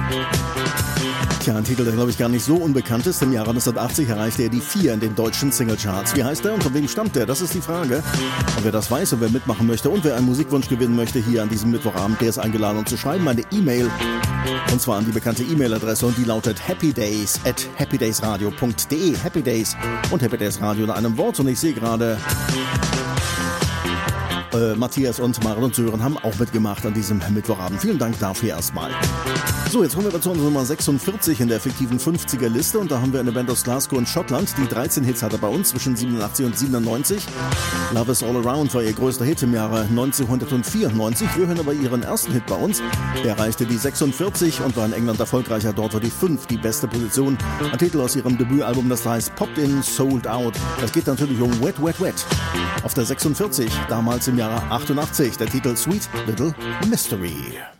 Tja, ein Titel, der glaube ich gar nicht so unbekannt ist. Im Jahre 1980 erreichte er die 4 in den deutschen Singlecharts. Wie heißt er und von wem stammt er? Das ist die Frage. Und wer das weiß und wer mitmachen möchte und wer einen Musikwunsch gewinnen möchte hier an diesem Mittwochabend, der ist eingeladen, um zu schreiben eine E-Mail. Und zwar an die bekannte E-Mail-Adresse und die lautet happydays@happydaysradio.de. Happy Days und Happy Days Radio in einem Wort. Und ich sehe gerade, Matthias und Maren und Sören haben auch mitgemacht an diesem Mittwochabend. Vielen Dank dafür erstmal. So, jetzt kommen wir zu unserer Nummer 46 in der fiktiven 50er-Liste und da haben wir eine Band aus Glasgow in Schottland, die 13 Hits hatte bei uns zwischen 87 und 97. Love is All Around war ihr größter Hit im Jahre 1994. Wir hören aber ihren ersten Hit bei uns. Der erreichte die 46 und war in England erfolgreicher. Dort war die 5 die beste Position. Ein Titel aus ihrem Debütalbum, das heißt Popped In, Sold Out. Es geht natürlich um Wet, Wet, Wet. Auf der 46, damals im Jahre 88, der Titel Sweet Little Mystery.